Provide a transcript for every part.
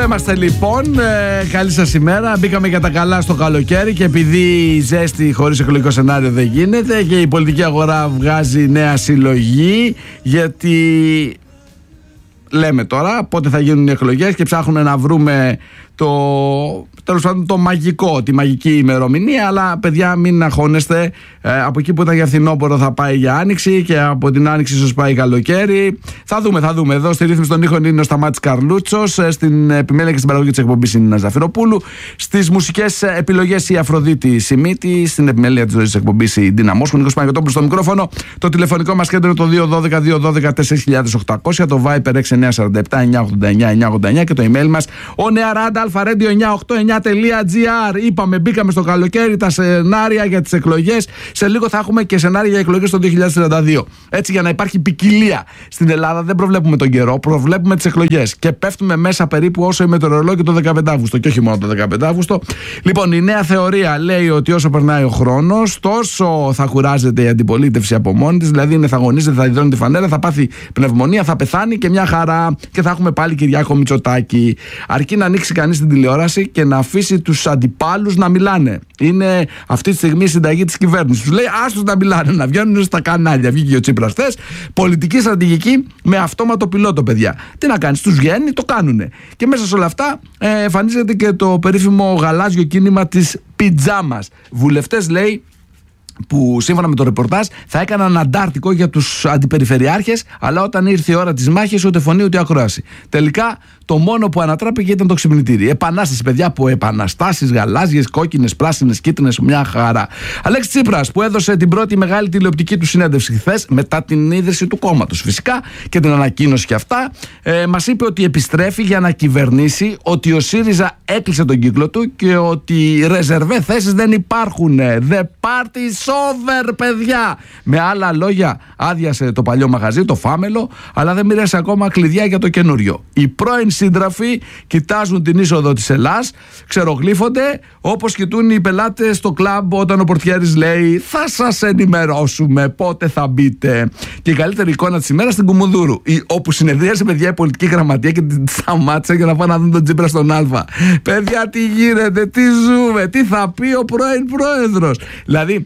είμαστε λοιπόν, καλή σας ημέρα. Μπήκαμε για τα καλά στο καλοκαίρι και επειδή η ζέστη χωρίς εκλογικό σενάριο δεν γίνεται και η πολιτική αγορά βγάζει νέα συλλογή, γιατί λέμε τώρα πότε θα γίνουν οι εκλογές και ψάχνουμε να βρούμε τέλος πάντων το μαγικό, τη μαγική ημερομηνία. Αλλά παιδιά, μην αγχώνεστε, από εκεί που ήταν για φθινόπωρο θα πάει για άνοιξη και από την άνοιξη ίσως πάει καλοκαίρι. Θα δούμε. Εδώ στη ρύθμιση των ήχων είναι ο Σταμάτης Καρλούτσος, στην επιμέλεια και στην παραγωγή της εκπομπής είναι η Νίνα Ζαφυροπούλου, στις μουσικές επιλογές η Αφροδίτη Σιμίτη, στην επιμέλεια της ζωής της εκπομπής η Ντίνα Μόσχου, Νίκος Παναγιωτόπουλος στο μικρόφωνο. Το τηλεφωνικό μας κέντρο είναι το 212-212-4800, το Viper 6947-989-989 και το email μας onearanda.alpharedio989.gr. Είπαμε, μπήκαμε στο καλοκαίρι, τα σενάρια για τις εκλογές. Σε λίγο θα έχουμε και σενάρια για εκλογές το 2032. Έτσι, για να υπάρχει ποικιλία. Στην Ελλάδα δεν προβλέπουμε τον καιρό, προβλέπουμε τις εκλογές. Και πέφτουμε μέσα περίπου όσο η μετεωρολόγη το 15 Αύγουστο. Και όχι μόνο το 15 Αύγουστο. Λοιπόν, η νέα θεωρία λέει ότι όσο περνάει ο χρόνος, τόσο θα κουράζεται η αντιπολίτευση από μόνη της. Δηλαδή, θα αγωνίζεται, θα υδρώνει τη φανέλα, θα πάθει πνευμονία, θα πεθάνει και μια χαρά. Και θα έχουμε πάλι Κυριάκο Μητσοτάκη. Αρκεί να ανοίξει κανείς την τηλεόραση και να αφήσει τους αντιπάλους να μιλάνε. Είναι αυτή τη στιγμή η συνταγή της κυβέρνησης. Τους λέει άστος να μιλάνε, να βγαίνουν στα κανάλια. Βγήκε ο Τσίπρας χθες. Πολιτική στρατηγική με αυτόματο πιλότο, παιδιά. Τι να κάνεις, τους βγαίνει, το κάνουνε. Και μέσα σε όλα αυτά εμφανίζεται και το περίφημο γαλάζιο κίνημα της πιτζάμας. Βουλευτές, λέει, που σύμφωνα με το ρεπορτάζ θα έκαναν αντάρτικο για τους αντιπεριφερειάρχες, αλλά όταν ήρθε η ώρα της μάχης ούτε φωνή ούτε ακρόαση. Τελικά το μόνο που ανατράπηκε ήταν το ξυπνητήρι. Επανάσταση, παιδιά, από επαναστάσεις, γαλάζιες, κόκκινες, πράσινες, κίτρινες, μια χαρά. Αλέξης Τσίπρας, που έδωσε την πρώτη μεγάλη τηλεοπτική του συνέντευξη χθες, μετά την ίδρυση του κόμματος φυσικά και την ανακοίνωση και αυτά, μας είπε ότι επιστρέφει για να κυβερνήσει, ότι ο ΣΥΡΙΖΑ έκλεισε τον κύκλο του και ότι ρεζερβέ θέσεις δεν υπάρχουν. The party is over, παιδιά. Με άλλα λόγια, άδειασε το παλιό μαγαζί, το Φάμελο, αλλά δεν μοίρασε ακόμα κλειδιά για το καινούριο. Οι πρώην σύντραφοι κοιτάζουν την είσοδο της Ελλάς, ξερογλύφονται όπως κοιτούν οι πελάτες στο κλαμπ όταν ο πορτιέρης λέει θα σας ενημερώσουμε πότε θα μπείτε. Και η καλύτερη εικόνα της ημέρας στην Κουμουνδούρου, όπου συνεδρίασε, παιδιά, η πολιτική γραμματεία και την σταμάτησε για να πάνε να δουν τον Τσίπρα στον Α. Παιδιά, τι γίνεται, τι ζούμε, τι θα πει ο πρώην πρόεδρος. Δηλαδή,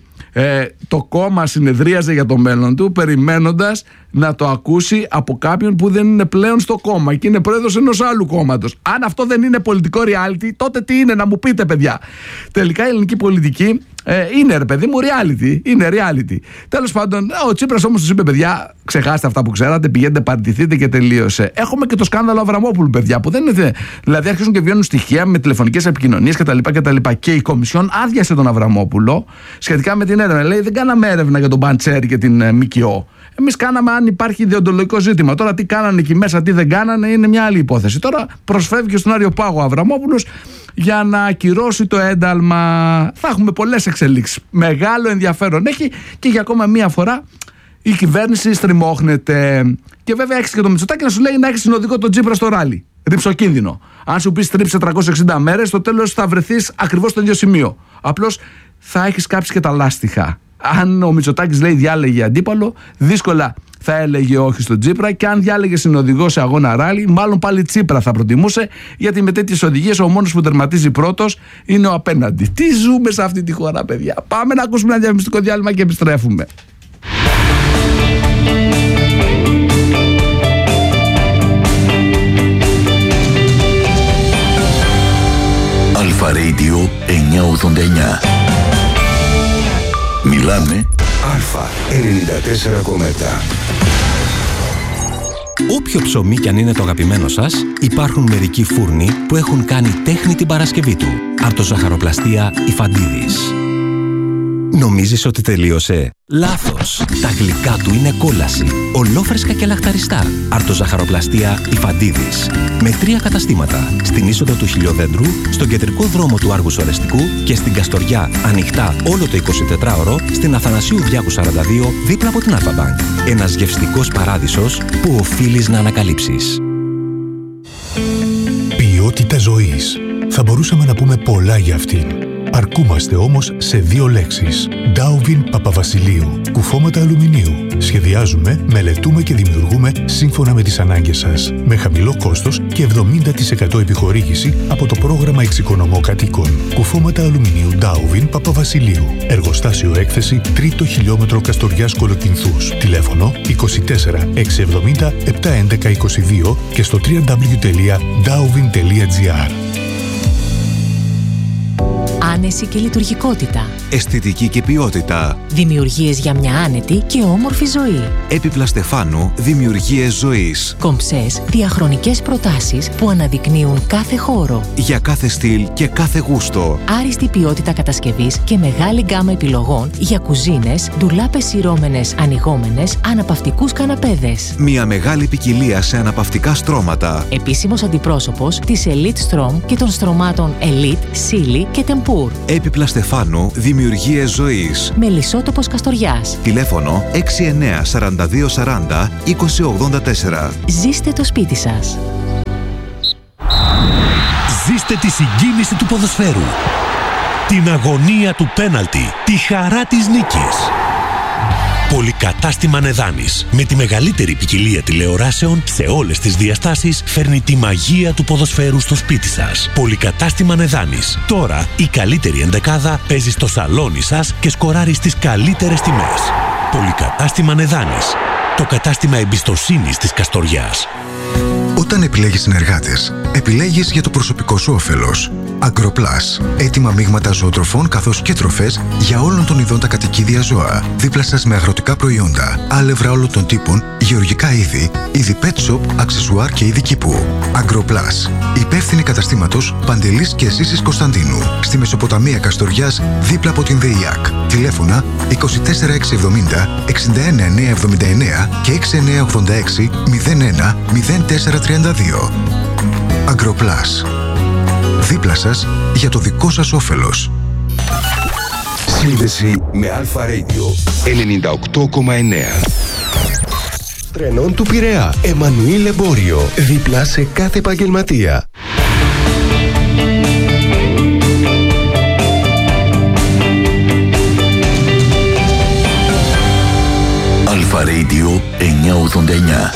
το κόμμα συνεδρίαζε για το μέλλον του, περιμένοντας να το ακούσει από κάποιον που δεν είναι πλέον στο κόμμα και είναι πρόεδρος ενός άλλου κόμματος. Αν αυτό δεν είναι πολιτικό reality, τότε τι είναι, να μου πείτε, παιδιά. Τελικά η ελληνική πολιτική είναι, ρε παιδί μου, reality. Είναι reality. Τέλος πάντων, ο Τσίπρας όμως τους είπε, παιδιά, ξεχάστε αυτά που ξέρατε, πηγαίνετε, παραιτηθείτε και τελείωσε. Έχουμε και το σκάνδαλο Αβραμόπουλου, παιδιά, που δεν είναι. Δηλαδή, αρχίζουν και βγαίνουν στοιχεία με τηλεφωνικές επικοινωνίες κτλ. Και η Κομισιόν άδειασε τον Αβραμόπουλο σχετικά με την έρευνα. Λέει, δεν κάναμε έρευνα για τον Παντσέρη και την ΜΚΟ. Εμείς κάναμε αν υπάρχει ιδεοντολογικό ζήτημα. Τώρα τι κάνανε εκεί μέσα, τι δεν κάνανε, είναι μια άλλη υπόθεση. Τώρα προσφεύγει στον Άριο Πάγο ο Αβραμόπουλος για να ακυρώσει το ένταλμα. Θα έχουμε πολλές εξελίξεις. Μεγάλο ενδιαφέρον έχει και για ακόμα μία φορά η κυβέρνηση στριμώχνεται. Και βέβαια έχεις και το Μητσοτάκη να σου λέει να έχεις συνοδικό τον Τσίπρα στο ράλι. Ρυψοκίνδυνο. Αν σου πεις τρίψε 360 μέρες, στο τέλος θα βρεθείς ακριβώς στο ίδιο σημείο. Απλώς θα έχεις κάψει και τα λάστιχα. Αν ο Μητσοτάκης λέει διάλεγε αντίπαλο, δύσκολα θα έλεγε όχι στον Τσίπρα, και αν διάλεγε συνοδηγό σε αγώνα ράλι, μάλλον πάλι Τσίπρα θα προτιμούσε, γιατί με τέτοιες οδηγίες ο μόνος που τερματίζει πρώτος είναι ο απέναντι. Τι ζούμε σε αυτή τη χώρα, παιδιά. Πάμε να ακούσουμε ένα διαφημιστικό διάλειμμα και επιστρέφουμε. Αλφα Radio 989. Μιλάμε Αλφα 94,7. Όποιο ψωμί κι αν είναι το αγαπημένο σας, υπάρχουν μερικοί φούρνοι που έχουν κάνει τέχνη την Παρασκευή του. Αρτοζαχαροπλαστεία Ιφαντίδης. Νομίζεις ότι τελείωσε? Λάθος! Τα γλυκά του είναι κόλαση. Ολόφρεσκα και λαχταριστά. Αρτοζαχαροπλαστεία Ιφαντίδης. Με 3 καταστήματα. Στην είσοδο του Χιλιοδέντρου, στον κεντρικό δρόμο του Άργους Ορεστικού και στην Καστοριά, ανοιχτά όλο το 24ωρο, στην Αθανασίου Διάκου 42, δίπλα από την Αλφα-Μπανκ. Ένας γευστικός παράδεισος που οφείλεις να ανακαλύψεις. Ποιότητα ζωής. Θα μπορούσαμε να πούμε πολλά για αυτήν. Αρκούμαστε όμως σε 2 λέξεις. Ντάουβιν Παπαβασιλείου. Κουφώματα αλουμινίου. Σχεδιάζουμε, μελετούμε και δημιουργούμε σύμφωνα με τις ανάγκες σας. Με χαμηλό κόστος και 70% επιχορήγηση από το πρόγραμμα Εξοικονομώ Κατοίκων. Κουφώματα αλουμινίου Ντάουβιν Παπαβασιλείου. Εργοστάσιο έκθεση 3ο χιλιόμετρο Καστοριάς Κολοκυνθούς. Τηλέφωνο 24 670 711 22 και στο www.dauvin.gr. Άνεση και λειτουργικότητα. Αισθητική και ποιότητα. Δημιουργίες για μια άνετη και όμορφη ζωή. Έπιπλα Στεφάνου, δημιουργίες ζωής. Κομψές, διαχρονικές προτάσεις που αναδεικνύουν κάθε χώρο. Για κάθε στυλ και κάθε γούστο. Άριστη ποιότητα κατασκευής και μεγάλη γκάμα επιλογών για κουζίνες, ντουλάπες σειρώμενες, ανοιγόμενες, αναπαυτικούς καναπέδες. Μια μεγάλη ποικιλία σε αναπαυτικά στρώματα. Επίσημος αντιπρόσωπος της Elite Strom και των στρωμάτων Elite, Silly και Tempur. Έπιπλα Στεφάνου, δημιουργίες ζωής. Μελισσότοπος Καστοριάς. Τηλέφωνο 69 42 40 20 84. Ζήστε το σπίτι σας. Ζήστε τη συγκίνηση του ποδοσφαίρου. Την αγωνία του πέναλτι. Τη χαρά της νίκης. Πολυκατάστημα Νεδάνης, με τη μεγαλύτερη ποικιλία τηλεοράσεων σε όλες τις διαστάσεις, φέρνει τη μαγεία του ποδοσφαίρου στο σπίτι σας. Πολυκατάστημα Νεδάνης. Τώρα η καλύτερη ενδεκάδα παίζει στο σαλόνι σας και σκοράρει στις καλύτερες τιμές. Πολυκατάστημα Νεδάνης. Το κατάστημα εμπιστοσύνης της Καστοριάς. Όταν επιλέγεις συνεργάτες, επιλέγεις για το προσωπικό σου όφελος. Agroplus. Έτοιμα μείγματα ζωοτροφών καθώς και τροφές για όλων των ειδών τα κατοικίδια ζώα. Δίπλα σας με αγροτικά προϊόντα, άλευρα όλων των τύπων, γεωργικά είδη, είδη pet shop, αξεσουάρ και είδη κήπου. Agroplus. Υπεύθυνη καταστήματος Παντελής και Εσίσης Κωνσταντίνου. Στη Μεσοποταμία Καστοριάς, δίπλα από την ΔΕΙΑΚ. Τηλέφωνα 24670 61979 και 6986 01 0432. Agroplus. Δίπλα σας για το δικό σας όφελος. Σύνδεση με Αλφα Radio 98,9. Τρενών του Πειραιά. Εμμανουήλ Εμπόριο. Δίπλα σε κάθε επαγγελματία. Αλφα Radio 989.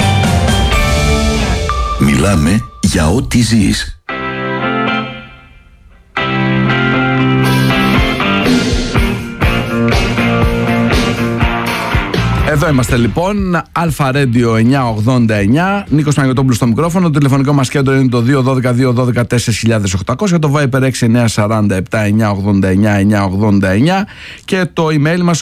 Μιλάμε για ό,τι ζεις. Εδώ είμαστε λοιπόν, Αλφα Radio 989, Νίκος Παναγιωτόπουλος στο μικρόφωνο, το τηλεφωνικό μας κέντρο είναι το 212-212-4800, το Viber 6947-989-989 και το email μας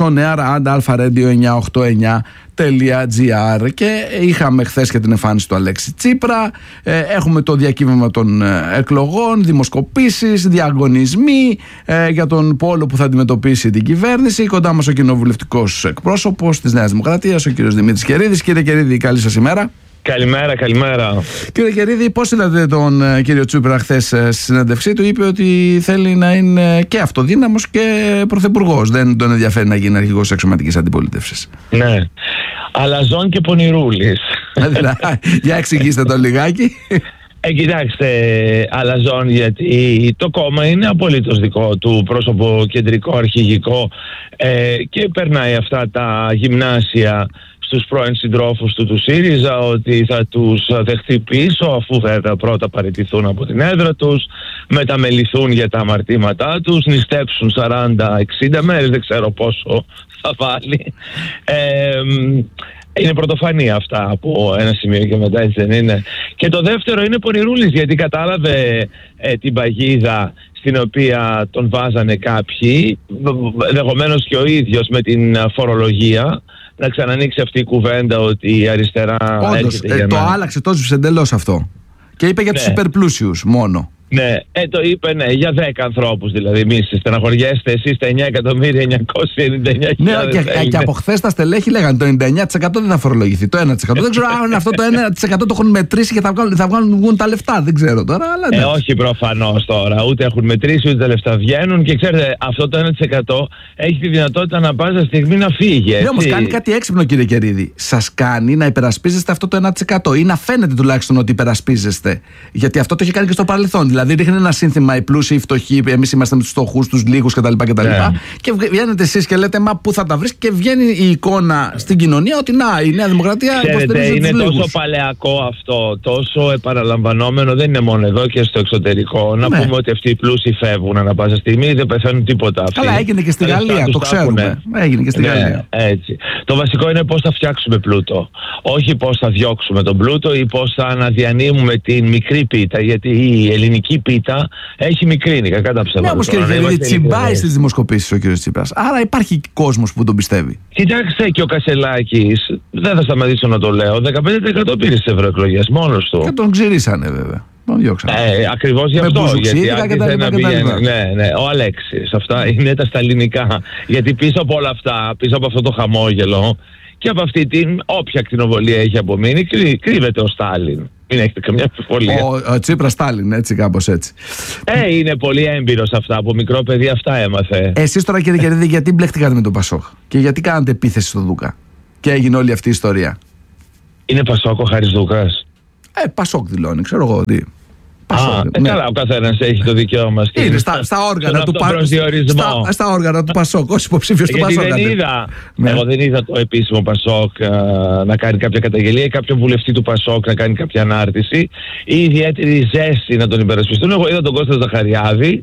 onear@alfaradio989.gr. Και είχαμε χθες και την εμφάνιση του Αλέξη Τσίπρα, έχουμε το διακύβευμα των εκλογών, δημοσκοπήσεις, διαγωνισμοί για τον πόλο που θα αντιμετωπίσει την κυβέρνηση. Κοντά μας ο κοινοβουλευτικός εκπρόσωπος της Νέας Δημοκρατίας, ο κύριος Δημήτρης Κερίδης. Κύριε Κερίδη, καλή σας ημέρα. Καλημέρα, καλημέρα. Κύριε Κερίδη, πώς είδατε τον κύριο Τσίπρα χθες στη συνέντευξή του? Είπε ότι θέλει να είναι και αυτοδύναμος και πρωθυπουργός. Δεν τον ενδιαφέρει να γίνει αρχηγός εξωματικής αντιπολίτευσης. Ναι. Αλαζόν και πονηρούλης. Για εξηγήστε το λιγάκι. Κοιτάξτε, αλαζόν, γιατί το κόμμα είναι απολύτως δικό του, πρόσωπο κεντρικό, αρχηγικό, και περνάει αυτά τα γυμνάσια στους πρώην συντρόφους του ΣΥΡΙΖΑ ότι θα τους δεχτεί πίσω, αφού βέβαια πρώτα παραιτηθούν από την έδρα τους, μεταμεληθούν για τα αμαρτήματά τους, νηστέψουν 40-60 μέρες, δεν ξέρω πόσο θα βάλει. Είναι πρωτοφανή αυτά από ένα σημείο και μετά, έτσι δεν είναι? Και το δεύτερο είναι πονηρούλης, γιατί κατάλαβε την παγίδα στην οποία τον βάζανε κάποιοι, ενδεχομένως και ο ίδιος με την φορολογία, να ξανανοίξει αυτή η κουβέντα ότι η αριστερά έρχεται για το άλλαξε, το έσβησε εντελώς αυτό. Και είπε για τους υπερπλούσιους μόνο. Ναι, το είπε, ναι, για 10 ανθρώπους δηλαδή. Εμείς στεναχωριέστε εσείς τα 9.999.000. Ναι, και από χθες τα στελέχη λέγανε το 99% δεν θα φορολογηθεί. Το 1%. Δεν ξέρω αν αυτό το 1% το έχουν μετρήσει και θα βγάλουν τα λεφτά. Δεν ξέρω τώρα. Αλλά όχι προφανώς τώρα. Ούτε έχουν μετρήσει ούτε τα λεφτά βγαίνουν. Και ξέρετε, αυτό το 1% έχει τη δυνατότητα να πάσα στιγμή να φύγει. Ναι, όμως κάνει κάτι έξυπνο, κύριε Κερίδη. Σας κάνει να υπερασπίζεστε αυτό το 1% ή να φαίνεται τουλάχιστον ότι υπερασπίζεστε. Γιατί αυτό το έχει κάνει και στο παρελθόν. Δηλαδή ρίχνει ένα σύνθημα οι πλούσιοι, οι φτωχοί, εμείς είμαστε με τους φτωχούς, τους λίγους κτλ. Και βγαίνετε εσείς και λέτε, μα πού θα τα βρεις, και βγαίνει η εικόνα στην κοινωνία ότι να, η Νέα Δημοκρατία υποστηρίζει τους λίγους. Είναι τόσο παλαιακό αυτό, τόσο επαναλαμβανόμενο, δεν είναι μόνο εδώ και στο εξωτερικό. Να πούμε ότι αυτοί οι πλούσιοι φεύγουν ανά πάσα στιγμή, δεν πεθαίνουν τίποτα αυτοί. Καλά, έγινε και στη Γαλλία, το ξέρουμε. Έγινε και στη Γαλλία. Έτσι. Το βασικό είναι πώς θα φτιάξουμε πλούτο. Όχι πώς θα διώξουμε τον πλούτο ή πώς θα αναδιανύμουμε την μικρή πίτα. Γιατί η ελληνική πίτα έχει μικρύνει, κακά τα ψέματα. Ναι, όπως κύριε Γερίδη, τσιμπάει στις δημοσκοπήσεις ο κύριος Τσίπρας. Άρα υπάρχει κόσμος που τον πιστεύει. Κοιτάξτε, και ο Κασελάκης, δεν θα σταματήσω να το λέω, 15% πήρε στις ευρωεκλογές μόνος του. Και τον ξηρίσανε βέβαια. Τον διώξανε. Ακριβώς γι' αυτό. Γιατί άρχισε να πηγαίνει. Ναι, ο Αλέξης. Αυτά είναι τα στα ελληνικά. Γιατί πίσω από όλα αυτά, πίσω από αυτό το χαμόγελο και από αυτή την όποια ακτινοβολία έχει απομείνει, κρύβεται ο Στάλιν. Μην έχετε καμιά αμφιβολία. Ο Τσίπρας Στάλιν, έτσι, κάπως έτσι. Είναι πολύ έμπειρος αυτά. Από μικρό παιδί αυτά έμαθε. Εσείς τώρα, κύριε Γερίδη, γιατί μπλεχτήκατε με τον Πασόκ και γιατί κάνατε επίθεση στον Δούκα και έγινε όλη αυτή η ιστορία? Είναι Πασόκ ο Χάρης Δούκας? Πασόκ δηλώνει, ξέρω εγώ τι. Καλά, ο καθένας έχει το δικαίωμα στα όργανα του Πασόκ, ως υποψήφιος του Πασόκ. Εγώ δεν είδα το επίσημο Πασόκ να κάνει κάποια καταγγελία ή κάποιον βουλευτή του Πασόκ να κάνει κάποια ανάρτηση ή ιδιαίτερη ζέστη να τον υπερασπιστούν. Εγώ είδα τον Κώστα Ζαχαριάδη,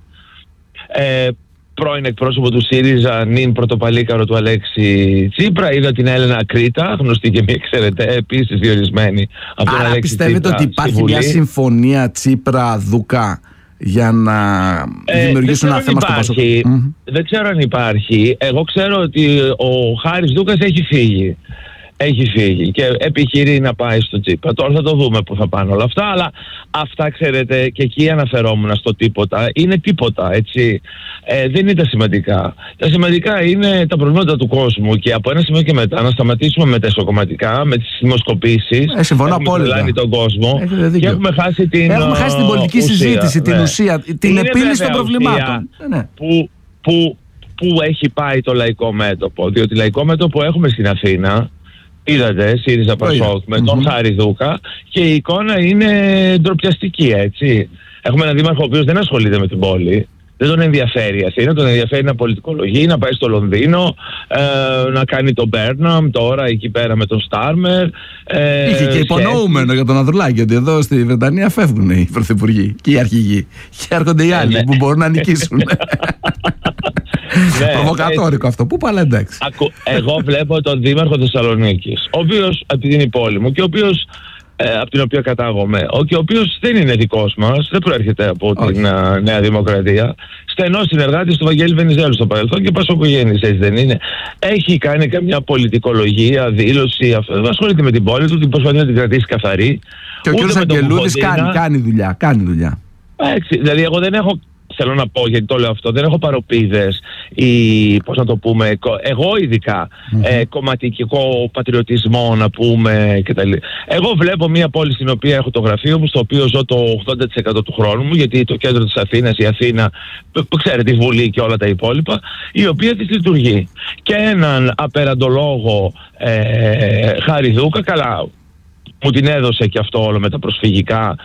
πρώην εκπρόσωπο του ΣΥΡΙΖΑ, νυν πρωτοπαλίκαρο του Αλέξη Τσίπρα. Είδα την Έλενα Κρήτα, γνωστή και μη ξέρετε, επίσης διορισμένη από τον Αλέξη Τσίπρα. Πιστεύετε ότι υπάρχει μια συμφωνία Τσίπρα-Δούκα για να δημιουργήσουν ένα θέμα στο Πασόκ? Δεν ξέρω αν υπάρχει. Εγώ ξέρω ότι ο Χάρης Δούκας έχει φύγει. Έχει φύγει και επιχειρεί να πάει στο Τσίπρα. Τώρα θα το δούμε που θα πάνε όλα αυτά, αλλά αυτά, ξέρετε, και εκεί αναφερόμουν στο τίποτα. Είναι τίποτα, έτσι. Δεν είναι τα σημαντικά. Τα σημαντικά είναι τα προβλήματα του κόσμου και από ένα σημείο και μετά να σταματήσουμε με τα εσωκομματικά, με τις δημοσκοπήσεις. Συμφωνώ απόλυτα. Τον κόσμο και έχουμε χάσει την πολιτική συζήτηση, την ουσία, την επίλυση των προβλημάτων. Πού έχει πάει το λαϊκό μέτωπο? Διότι λαϊκό μέτωπο έχουμε στην Αθήνα. Είδατε, ΣΥΡΙΖΑ Πασόκ με τον Χάρη Δούκα και η εικόνα είναι ντροπιαστική, έτσι. Έχουμε έναν δήμαρχο ο οποίος δεν ασχολείται με την πόλη, δεν τον ενδιαφέρει η Αθήνα, τον ενδιαφέρει να πολιτικολογεί, να πάει στο Λονδίνο, να κάνει τον Μπέρναμ τώρα εκεί πέρα με τον Στάρμερ. Είχε και υπονοούμενο για τον Ανδρουλάκη ότι εδώ στη Βρετανία φεύγουν οι πρωθυπουργοί και οι αρχηγοί και έρχονται οι άλλοι που μπορούν να νικήσουν. Προβοκατόρικο αυτό. Πού πάλι, εντάξει. Εγώ βλέπω τον δήμαρχο Θεσσαλονίκης, ο οποίος από την πόλη μου και ο οποίος από την οποία κατάγομαι, και ο οποίος δεν είναι δικός μας, δεν προέρχεται από την Νέα Δημοκρατία, στενός συνεργάτης του Βαγγέλη Βενιζέλου στο παρελθόν και πασοκογέννης, έτσι δεν είναι? Έχει κάνει καμιά πολιτικολογία, δήλωση, ασχολείται με την πόλη του, την προσπαθεί να την κρατήσει καθαρή. Και ο κ. Αγγελούδης κάνει δουλειά. Έτσι, δηλαδή εγώ δεν έχω, θέλω να πω, γιατί το λέω αυτό, δεν έχω παροπίδες ή, πώς να το πούμε, εγώ ειδικά κομματικό πατριωτισμό να πούμε κτλ. Εγώ βλέπω μια πόλη στην οποία έχω το γραφείο μου, στο οποίο ζω το 80% του χρόνου μου, γιατί το κέντρο της Αθήνας, η Αθήνα, ξέρετε, η Βουλή και όλα τα υπόλοιπα, η οποία της λειτουργεί. Και έναν απεραντολόγο Χάρη Δούκα, καλά, μου την έδωσε και αυτό όλο με τα προσφυγικά,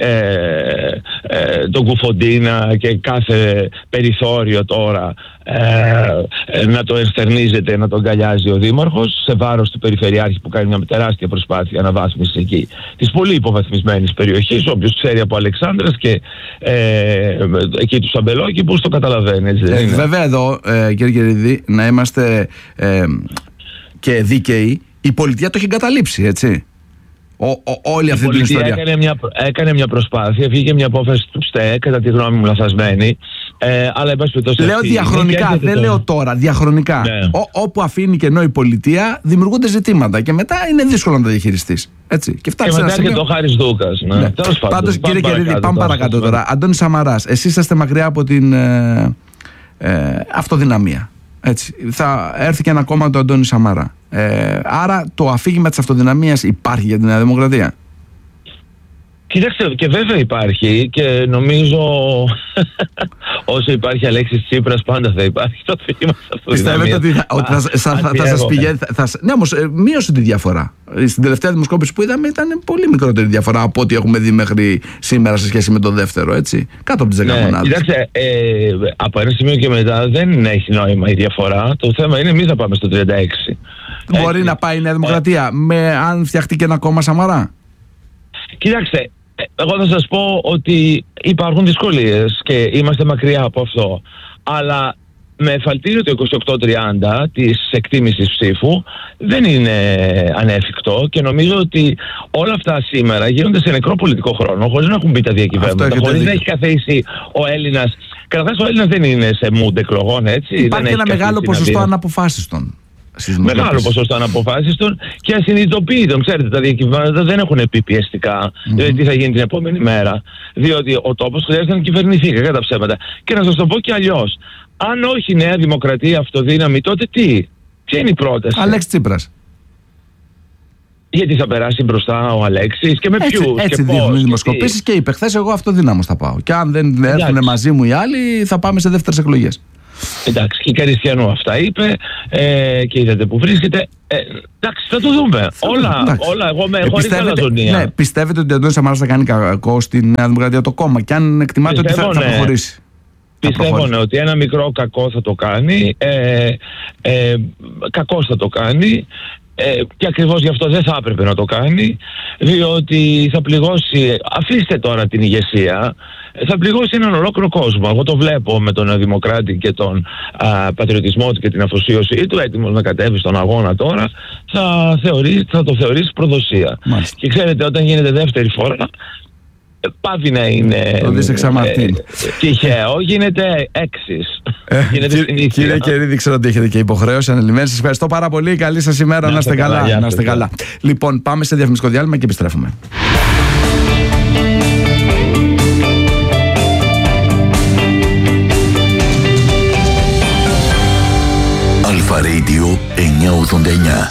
τον Κουφοντίνα και κάθε περιθώριο τώρα να το ενστερνίζεται, να τον αγκαλιάζει ο Δήμαρχος σε βάρος του Περιφερειάρχη που κάνει μια τεράστια προσπάθεια αναβάθμισης εκεί της πολύ υποβαθμισμένης περιοχής. Όποιος ξέρει από Αλεξάνδρας και εκεί του Σαμπελόκηπους το καταλαβαίνει, έτσι δεν είναι? Βέβαια εδώ, κύριε Γερίδη, να είμαστε και δίκαιοι, η πολιτεία το έχει εγκαταλείψει, έτσι. Όλη αυτή την ιστορία. Έκανε μια προσπάθεια, βγήκε μια απόφαση του ΣΤΕ, κατά τη γνώμη μου λαθασμένη. Αλλά λέω διαχρονικά, δεν λέω τώρα. Διαχρονικά. Ναι. Όπου αφήνει κενό η πολιτεία, δημιουργούνται ζητήματα και μετά είναι δύσκολο να τα διαχειριστείς. Έτσι. Και μετά και το Χάρης Δούκας. Ναι. Πάντως, κύριε Γερίδη, πάμε παρακάτω τώρα. Αντώνης Σαμαράς, εσείς είσαστε μακριά από την αυτοδυναμία. Έτσι. Θα έρθει και ένα κόμμα του Αντώνη Σαμαρά. Άρα το αφήγημα της αυτοδυναμίας υπάρχει για τη Νέα Δημοκρατία? Κοίταξε, και βέβαια υπάρχει και νομίζω όσο υπάρχει Αλέξης Τσίπρας πάντα θα υπάρχει το θύμα σε αυτό. Πιστεύετε ότι θα σας πηγαίνει? Ναι, όμως μείωσε τη διαφορά. Στην τελευταία δημοσκόπηση που είδαμε ήταν πολύ μικρότερη διαφορά από ό,τι έχουμε δει μέχρι σήμερα σε σχέση με το δεύτερο, έτσι. Κάτω από τις 10 μονάδες. Κοίταξε, από ένα σημείο και μετά δεν έχει νόημα η διαφορά. Το θέμα είναι εμείς να πάμε στο 36. Μπορεί να πάει η Νέα Δημοκρατία αν φτιαχτεί και ένα κόμμα Σαμαρά? Κοίταξε, εγώ θα σας πω ότι υπάρχουν δυσκολίες και είμαστε μακριά από αυτό. Αλλά με εφαλτήριο το 28-30 της εκτίμησης ψήφου δεν είναι ανέφικτο και νομίζω ότι όλα αυτά σήμερα γίνονται σε νεκρό πολιτικό χρόνο, χωρίς να έχουν μπει τα διακυβέρματα, χωρίς να έχει καθίσει ο Έλληνας. Καταρχάς ο Έλληνας δεν είναι σε mood εκλογών, έτσι. Υπάρχει ένα μεγάλο ποσοστό αναποφάσιστων. Μεγάλο ποσοστό αναποφάσιστων και ασυνειδητοποιητών. Ξέρετε, τα διακυβέρματα δεν έχουν πει πιεστικά δηλαδή τι θα γίνει την επόμενη μέρα. Διότι ο τόπος χρειάζεται να κυβερνηθεί, κατά τα ψέματα. Και να σας το πω και αλλιώς. Αν όχι Νέα Δημοκρατία, αυτοδύναμη, τότε τι? Ποια είναι η πρόταση? Αλέξη Τσίπρας. Γιατί θα περάσει μπροστά ο Αλέξης και με ποιους? Έτσι δείχνουν οι δημοσκοπήσεις και είπε χθες εγώ αυτοδύναμος θα πάω. Και αν δεν έρθουν μαζί μου οι άλλοι, θα πάμε σε δεύτερες εκλογές. Εντάξει, και η Καριστιανού αυτά είπε και είδατε που βρίσκεται. Εντάξει, θα το δούμε. Όλα, εγώ με χωρίς αλαζονία. Ναι, πιστεύετε ότι ο Αντώνης Σαμαράς θα κάνει κακό στη Νέα Δημοκρατία το κόμμα και αν εκτιμάτε ότι θα προχωρήσει? Πιστεύω ότι ένα μικρό κακό θα το κάνει. Κακός θα το κάνει. Και ακριβώς γι' αυτό δεν θα έπρεπε να το κάνει, διότι θα πληγώσει, αφήστε τώρα την ηγεσία, θα πληγώσει έναν ολόκληρο κόσμο. Εγώ το βλέπω με τον Δημοκράτη και τον πατριωτισμό του και την αφοσίωσή του, έτοιμος να κατέβει στον αγώνα τώρα, θα το θεωρήσει προδοσία. Μάλιστα. Και ξέρετε, όταν γίνεται δεύτερη φορά, πάβει να είναι τυχαίο, γίνεται έξις. Κύριε Κερίδη, ξέρω ότι έχετε και υποχρέωση ανελημμένη. Σας ευχαριστώ πάρα πολύ. Καλή σας ημέρα. Να είστε καλά. Να είστε καλά. Λοιπόν, πάμε σε διαφημιστικό διάλειμμα και επιστρέφουμε. Αλφα Radio 989.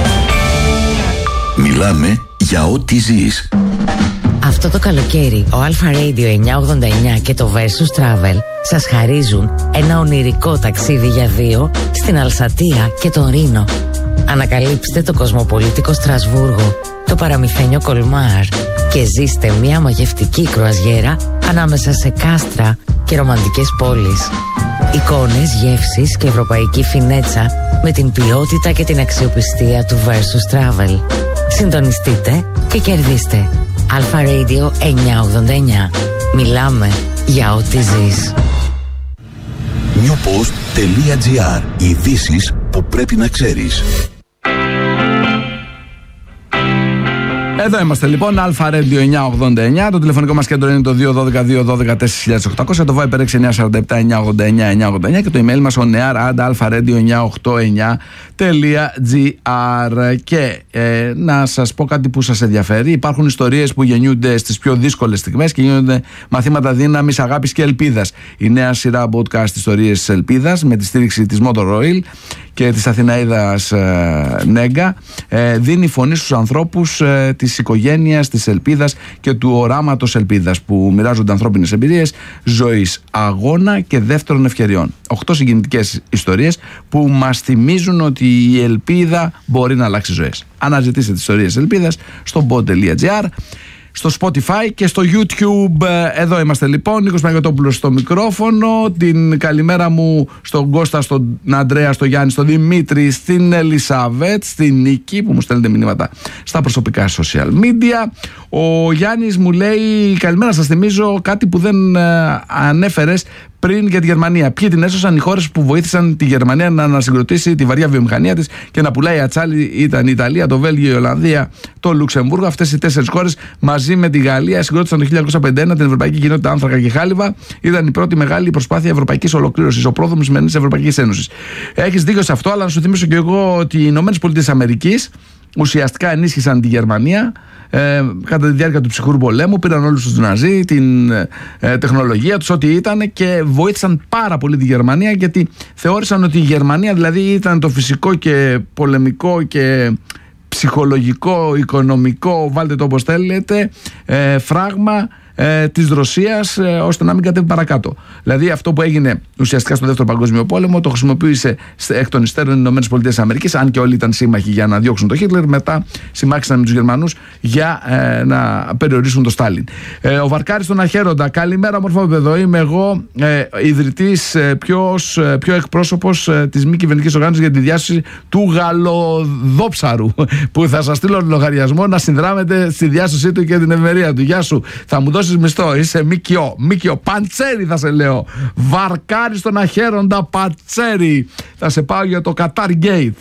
Μιλάμε για ό,τι ζεις. Αυτό το καλοκαίρι, ο Alpha Radio 989 και το Versus Travel σας χαρίζουν ένα ονειρικό ταξίδι για δύο στην Αλσατία και τον Ρήνο. Ανακαλύψτε το κοσμοπολίτικο Στρασβούργο, το παραμυθένιο Κολμάρ και ζήστε μια μαγευτική κρουαζιέρα ανάμεσα σε κάστρα και ρομαντικές πόλεις. Εικόνες, γεύσεις και ευρωπαϊκή φινέτσα με την ποιότητα και την αξιοπιστία του Versus Travel. Συντονιστείτε και κερδίστε. Alpha Radio 989. Μιλάμε για ό,τι ζεις. newpost.gr. Ειδήσεις που πρέπει να ξέρεις. Εδώ είμαστε λοιπόν, Alpha Radio 989. Το τηλεφωνικό μας κέντρο είναι το 212-212-4800. Το Viber 6947-989-989 και το email μας onear@alpharadio989.gr. Και να σας πω κάτι που σας ενδιαφέρει. Υπάρχουν ιστορίες που γεννιούνται στις πιο δύσκολες στιγμές και γίνονται μαθήματα δύναμης, αγάπης και ελπίδας. Η νέα σειρά podcast ιστορίες της ελπίδας με τη στήριξη της Motor Oil και της Αθηναίδας Νέγκα δίνει φωνή στους ανθρώπους της οικογένειας, της ελπίδας και του οράματος ελπίδας που μοιράζονται ανθρώπινες εμπειρίες ζωής, αγώνα και δεύτερων ευκαιριών. 8 συγκινητικές ιστορίες που μας θυμίζουν ότι η ελπίδα μπορεί να αλλάξει ζωές. Αναζητήστε τις ιστορίες της ελπίδας στο pod.gr, στο Spotify και στο YouTube. Εδώ είμαστε λοιπόν, Νίκος Παναγιωτόπουλος στο μικρόφωνο. Την καλημέρα μου στον Κώστα, στον Αντρέα, στον Γιάννη, στον Δημήτρη, στην Ελισαβέτ, στην Νίκη που μου στέλνετε μηνύματα στα προσωπικά social media. Ο Γιάννης μου λέει καλημέρα, σας θυμίζω κάτι που δεν ανέφερες πριν για τη Γερμανία. Ποιοι την έσωσαν? Οι χώρες που βοήθησαν τη Γερμανία να ανασυγκροτήσει τη βαριά βιομηχανία της και να πουλάει ατσάλι ήταν η Ιταλία, το Βέλγιο, η Ολλανδία, το Λουξεμβούργο. Αυτές οι 4 χώρες μαζί με τη Γαλλία συγκρότησαν το 1951 την Ευρωπαϊκή Κοινότητα Άνθρακα και Χάλιβα. Ήταν η πρώτη μεγάλη προσπάθεια ευρωπαϊκής ολοκλήρωσης, ο πρόδρομος σημερινής Ευρωπαϊκής Ένωσης. Έχεις δίκιο σε αυτό, αλλά να σου θυμίσω και εγώ ότι οι ΗΠΑ ουσιαστικά ενίσχυσαν τη Γερμανία κατά τη διάρκεια του ψυχρού πολέμου, πήραν όλους τους Ναζί, την τεχνολογία τους, ό,τι ήταν και βοήθησαν πάρα πολύ τη Γερμανία γιατί θεώρησαν ότι η Γερμανία δηλαδή ήταν το φυσικό και πολεμικό και ψυχολογικό, οικονομικό, βάλτε το όπως θέλετε, φράγμα της Ρωσίας, ώστε να μην κατέβει παρακάτω. Δηλαδή αυτό που έγινε ουσιαστικά στο Δεύτερο Παγκόσμιο Πόλεμο το χρησιμοποίησε εκ των υστέρων οι ΗΠΑ, αν και όλοι ήταν σύμμαχοι για να διώξουν τον Χίτλερ, μετά συμμάχισαν με τους Γερμανούς για να περιορίσουν τον Στάλιν. Ο Βαρκάρης στον Αχέροντα. Καλημέρα, μορφό παιδό. Είμαι εγώ ιδρυτής, πιο εκπρόσωπος της μη κυβερνητικής οργάνωσης για τη διάσωση του γαλοδόψαρου, που θα σας στείλω λογαριασμό να συνδράμετε στη διάσωσή του και την ευημερία του. Γεια σου, θα μου δώσεις μισθό, είσαι Μίκιο, Παντσέρι θα σε λέω. Βαρκάρι στον Αχέροντα, Παντσέρι. Θα σε πάω για το Qatar Gate.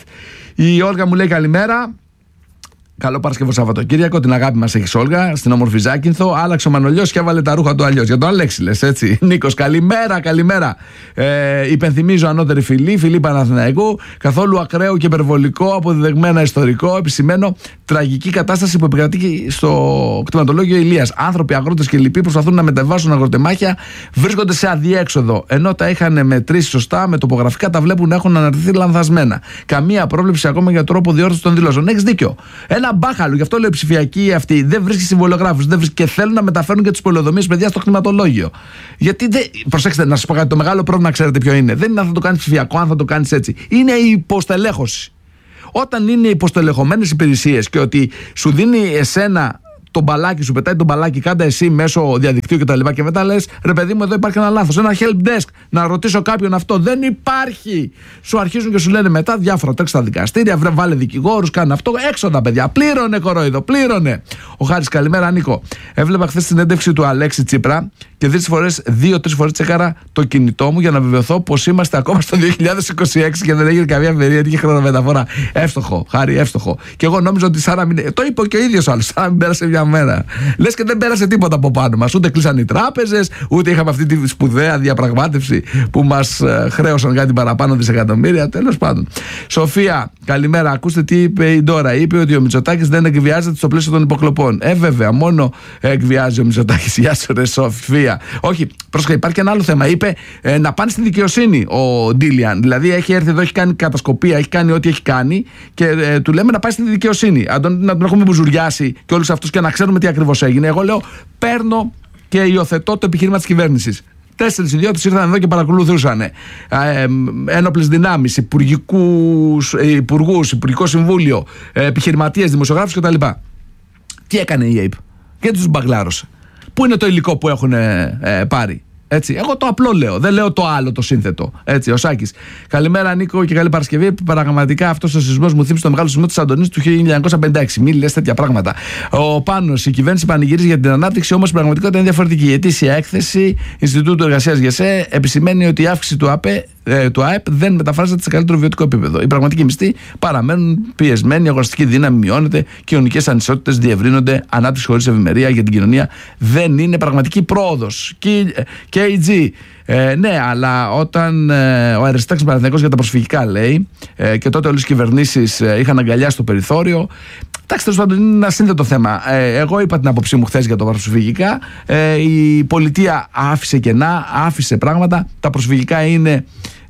Η Όλγα μου λέει καλημέρα. Καλό Παρασκευό Σαββατοκύριακο, την αγάπη μας έχεις Όλγα, στην όμορφη Ζάκυνθο. Άλλαξε ο Μανολιός και έβαλε τα ρούχα του αλλιώς. Για τον Αλέξη λες, έτσι. Νίκος, καλημέρα. Υπενθυμίζω ανώτερη φιλή Παναθηναϊκού. Καθόλου ακραίο και υπερβολικό, αποδεδεγμένα ιστορικό. Επισημαίνω τραγική κατάσταση που επικρατεί στο κτηματολόγιο Ηλίας. Άνθρωποι, αγρότες και λοιποί προσπαθούν να μεταβάσουν αγροτεμάχια, βρίσκονται σε αδιέξοδο. Ενώ τα είχαν μετρήσει σωστά, με τοπογραφικά τα βλέπουν να έχουν αναρτηθεί λανθασμένα. Καμία πρόβλεψη ακόμα για τρόπο διόρθωση των δηλώσεων. Έχεις δίκιο. Ένα μπάχαλο, γι' αυτό λέω ψηφιακοί αυτοί. Δεν βρίσκει συμβολογράφους, και θέλουν να μεταφέρουν και τις πολεοδομίες παιδιά στο κτηματολόγιο. Γιατί προσέξτε, να σας πω κάτι, το μεγάλο πρόβλημα, ξέρετε ποιο είναι. Δεν είναι αν θα το κάνεις ψηφιακό, αν θα το κάνεις έτσι. Είναι η υποστελέχωση. Όταν είναι υποστελεχωμένες υπηρεσίες και ότι σου δίνει εσένα το μπαλάκι, σου πετάει το μπαλάκι, κάντα εσύ μέσω διαδικτύου κτλ. Και μετά λες, ρε παιδί μου, εδώ υπάρχει ένα λάθος. Ένα help desk, να ρωτήσω κάποιον αυτό. Δεν υπάρχει. Σου αρχίζουν και σου λένε μετά διάφορα, τρέξει στα δικαστήρια, βάλε δικηγόρους, κάνε αυτό. Έξοδα, παιδιά. Πλήρωνε, κορόιδο, πλήρωνε. Ο Χάρης, καλημέρα, Νίκο. Έβλεπα χθες την έντευξη του Αλέξη Τσίπρα και 2-3 φορές τσεκάρα το κινητό μου για να βεβαιωθώ πως είμαστε ακόμα στο 2026 και δεν έγινε καμία ευκαιρία και χρονομεταφορά. Εύστοχο, Χάρη, εύστοχο. Και εγώ νόμιζα ότι σαν να μην. Το είπε και ο ίδιος ο άλλος, σαν να μην πέρασε μια μέρα. Λες και δεν πέρασε τίποτα από πάνω μας. Ούτε κλείσαν οι τράπεζες, ούτε είχαμε αυτή τη σπουδαία διαπραγμάτευση που μας χρέωσαν κάτι παραπάνω δισεκατομμύρια. Τέλος πάντων. Σοφία, καλημέρα. Ακούστε τι είπε η Ντόρα. Είπε ότι ο Μητσοτάκης δεν εκβιάζεται στο πλαίσιο των υποκλοπών. Βέβαια, μόνο εκβιάζει ο Μητσοτάκης. Γεια σου, ρε Σοφία. Όχι, πρόσεχε, υπάρχει και ένα άλλο θέμα. Είπε να πάνε στη δικαιοσύνη ο Ντίλιαν. Δηλαδή έχει έρθει εδώ, έχει κάνει κατασκοπία, έχει κάνει ό,τι έχει κάνει και του λέμε να πάει στη δικαιοσύνη. Να τον έχουμε μπουζουριάσει και όλους αυτούς και να ξέρουμε τι ακριβώς έγινε. Εγώ λέω, παίρνω και υιοθετώ το επιχείρημα της κυβέρνησης. 4 ιδιώτες ήρθαν εδώ και παρακολουθούσαν. Ένοπλες δυνάμεις, υπουργούς, υπουργικό συμβούλιο, επιχειρηματίες, δημοσιογράφους κτλ. Τι έκανε η ΑΕΠ? Γιατί τους μπαγκλάρωσε? Πού είναι το υλικό που έχουν πάρει? Έτσι. Εγώ το απλό λέω, δεν λέω το άλλο το σύνθετο. Έτσι, ο Σάκης. Καλημέρα, Νίκο, και καλή Παρασκευή. Πραγματικά αυτός ο σεισμός μου θύμισε το μεγάλο σεισμό της Σαντονίνης του 1956. Μην λες τέτοια πράγματα. Ο Πάνος, η κυβέρνηση πανηγυρίζει για την ανάπτυξη, όμως η πραγματικότητα είναι διαφορετική. Η ετήσια έκθεση Ινστιτούτου Εργασίας ΓΕΣΕ επισημαίνει ότι η αύξηση του ΑΕΠ δεν μεταφράζεται σε καλύτερο βιωτικό επίπεδο. Οι πραγματικοί μισθοί παραμένουν πιεσμένοι, η αγοραστική δύναμη μειώνεται, κοινωνικές ανισότητες διευρύνονται, ανάπτυξη χωρίς ευημερία για την κοινωνία δεν είναι πραγματική πρόοδος. KG. Ναι, αλλά όταν ο Αριστάκης Παναθηναϊκός για τα προσφυγικά λέει και τότε όλες οι κυβερνήσεις είχαν αγκαλιάσει το περιθώριο. Εντάξει, τέλος πάντων είναι ένα σύνθετο θέμα. Εγώ είπα την άποψή μου χθες για το προσφυγικά. Η πολιτεία άφησε κενά, άφησε πράγματα. Τα προσφυγικά είναι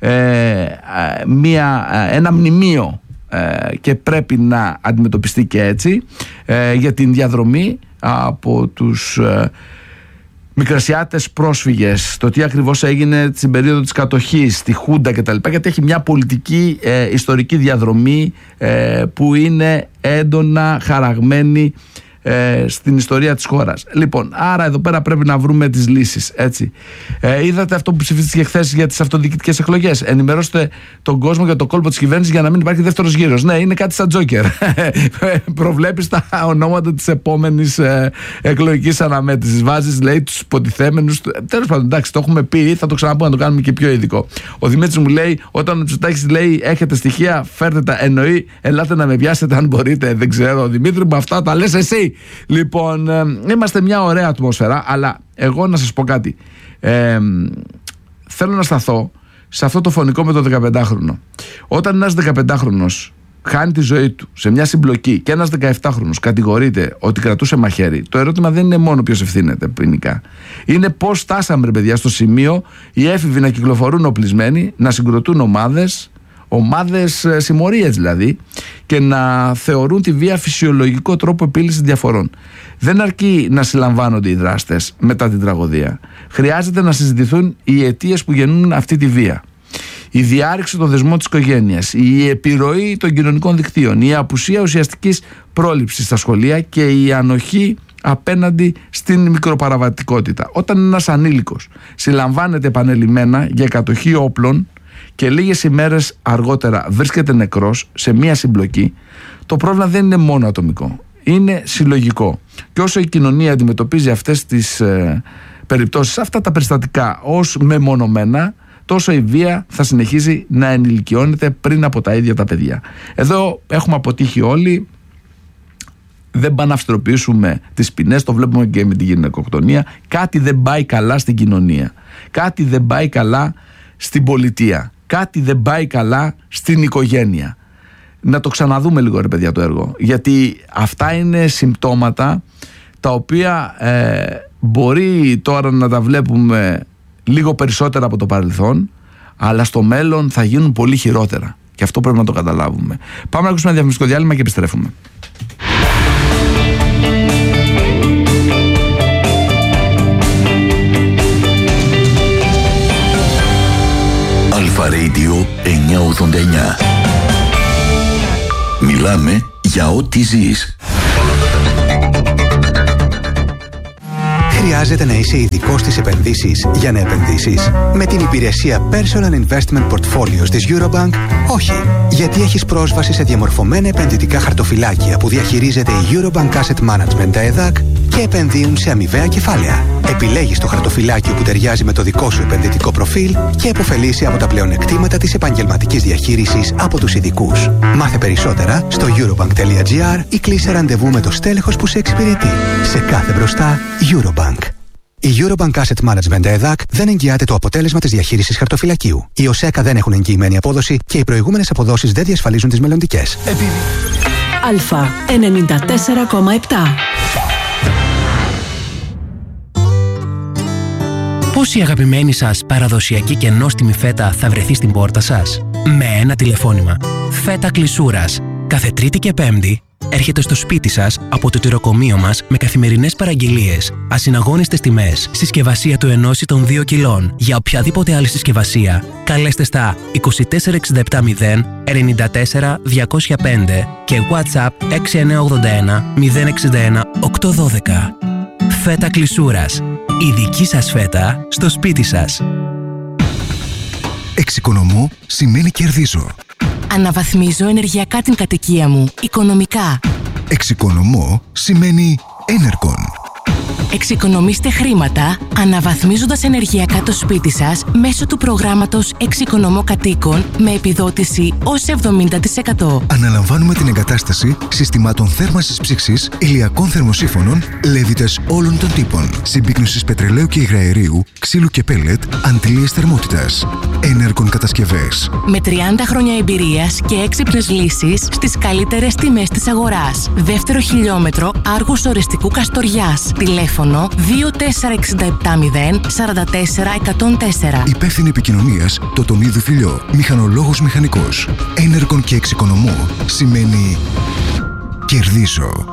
ένα μνημείο και πρέπει να αντιμετωπιστεί και έτσι για την διαδρομή από τους Μικρασιάτες πρόσφυγες, το τι ακριβώς έγινε στην περίοδο της κατοχής, στη Χούντα κτλ. Γιατί έχει μια πολιτική ιστορική διαδρομή που είναι έντονα χαραγμένη στην ιστορία της χώρας. Λοιπόν, άρα εδώ πέρα πρέπει να βρούμε τις λύσεις, έτσι. Είδατε αυτό που ψηφίστηκε χθες για τις αυτοδιοικητικές εκλογές? Ενημερώστε τον κόσμο για το κόλπο της κυβέρνησης για να μην υπάρχει δεύτερος γύρος. Ναι, είναι κάτι σαν Τζόκερ. Προβλέπεις τα ονόματα της επόμενης εκλογικής αναμέτρησης. Βάζεις, λέει, τους υποτιθέμενους. Τέλος πάντων, εντάξει, το έχουμε πει, θα το ξαναπώ να το κάνουμε και πιο ειδικό. Ο Δημήτρης μου λέει, όταν ο Μητσοτάκης λέει έχετε στοιχεία, φέρτε τα. Εννοεί, ελάτε να με πιάσετε αν μπορείτε. Δεν ξέρω, Δημήτρη μου, αυτά τα λες εσύ. Λοιπόν, είμαστε μια ωραία ατμόσφαιρα, αλλά εγώ να σας πω κάτι. Θέλω να σταθώ σε αυτό το φωνικό με το 15χρονο. Όταν ένας 15χρονος χάνει τη ζωή του σε μια συμπλοκή και ένας 17χρονος κατηγορείται ότι κρατούσε μαχαίρι, το ερώτημα δεν είναι μόνο ποιος ευθύνεται ποινικά. Είναι πώς φτάσαμε, ρε παιδιά, στο σημείο οι έφηβοι να κυκλοφορούν οπλισμένοι, να συγκροτούν ομάδες, ομάδες συμμορίες δηλαδή, και να θεωρούν τη βία φυσιολογικό τρόπο επίλυσης διαφορών. Δεν αρκεί να συλλαμβάνονται οι δράστες μετά την τραγωδία. Χρειάζεται να συζητηθούν οι αιτίες που γεννούν αυτή τη βία. Η διάρρηξη των δεσμών της οικογένειας, η επιρροή των κοινωνικών δικτύων, η απουσία ουσιαστικής πρόληψης στα σχολεία και η ανοχή απέναντι στην μικροπαραβατικότητα. Όταν ένας ανήλικος συλλαμβάνεται επανελειμμένα για κατοχή όπλων και λίγες ημέρες αργότερα βρίσκεται νεκρός σε μία συμπλοκή, το πρόβλημα δεν είναι μόνο ατομικό, είναι συλλογικό. Και όσο η κοινωνία αντιμετωπίζει αυτές τις περιπτώσεις, αυτά τα περιστατικά ως μεμονωμένα, τόσο η βία θα συνεχίζει να ενηλικιώνεται πριν από τα ίδια τα παιδιά. Εδώ έχουμε αποτύχει όλοι. Δεν πάνε να αυστηροποιήσουμε τις ποινές, το βλέπουμε και με τη γυναικοκτονία. Κάτι δεν πάει καλά στην κοινωνία. Κάτι δεν πάει καλά στην πολιτεία. Κάτι δεν πάει καλά στην οικογένεια. Να το ξαναδούμε λίγο, ρε παιδιά, το έργο. Γιατί αυτά είναι συμπτώματα τα οποία μπορεί τώρα να τα βλέπουμε λίγο περισσότερα από το παρελθόν, αλλά στο μέλλον θα γίνουν πολύ χειρότερα. Και αυτό πρέπει να το καταλάβουμε. Πάμε να ακούσουμε ένα διαφημιστικό διάλειμμα και επιστρέφουμε. Αλφα Radio 989. Μιλάμε για ό,τι ζεις. Χρειάζεται να είσαι ειδικός στις επενδύσεις για να επενδύσεις? Με την υπηρεσία Personal Investment Portfolios της Eurobank, όχι. Γιατί έχεις πρόσβαση σε διαμορφωμένα επενδυτικά χαρτοφυλάκια που διαχειρίζεται η Eurobank Asset Management, τα ΕΔΑΚ, και επενδύουν σε αμοιβαία κεφάλαια. Επιλέγεις το χαρτοφυλάκιο που ταιριάζει με το δικό σου επενδυτικό προφίλ και επωφελείσαι από τα πλεονεκτήματα της επαγγελματικής διαχείρισης από τους ειδικούς. Μάθε περισσότερα στο eurobank.gr ή κλείσε ραντεβού με το στέλεχος που σε εξυπηρετεί. Σε κάθε μπροστά, Eurobank. Η Eurobank Asset Management ΕΔΑΚ δεν εγγυάται το αποτέλεσμα της διαχείρισης χαρτοφυλακίου. Οι ΟΣΕΚΑ δεν έχουν εγγυημένη απόδοση και οι προηγούμενες αποδόσεις δεν διασφαλίζουν τις μελλοντικές. Αλφα 94,7. Πώς η αγαπημένη σας παραδοσιακή και νόστιμη φέτα θα βρεθεί στην πόρτα σας? Με ένα τηλεφώνημα. Φέτα Κλεισούρας. Κάθε Τρίτη και Πέμπτη έρχεται στο σπίτι σας από το τυροκομείο μας με καθημερινές παραγγελίες, ασυναγώνιστες τιμές, συσκευασία του 1 ή των 2 κιλών. Για οποιαδήποτε άλλη συσκευασία, καλέστε στα 24670 94 205 και WhatsApp 6981 061 812. Φέτα Κλεισούρας. Η δική σας φέτα στο σπίτι σας. Εξοικονομώ σημαίνει κερδίζω. Αναβαθμίζω ενεργειακά την κατοικία μου, οικονομικά. Εξοικονομώ σημαίνει Enercon. Εξοικονομήστε χρήματα αναβαθμίζοντας ενεργειακά το σπίτι σας μέσω του προγράμματος Εξοικονομώ Κατοίκων με επιδότηση ως 70%. Αναλαμβάνουμε την εγκατάσταση συστημάτων θέρμανσης ψήξης, ηλιακών θερμοσύφωνων, λέβητες όλων των τύπων, συμπίκνωσης πετρελαίου και υγραερίου, ξύλου και πέλετ, αντλίες θερμότητας. Enercon κατασκευές. Με 30 χρόνια εμπειρίας και έξυπνες λύσεις στις καλύτερες τιμές της αγοράς. Δεύτερο χιλιόμετρο Άργους Ορεστικού Καστοριάς. Τηλέφωνο 24670 44 104. Υπεύθυνη επικοινωνίας Τοτονίδου Φιλιό. Μηχανολόγος μηχανικός. Enercon και εξοικονομώ σημαίνει κερδίζω.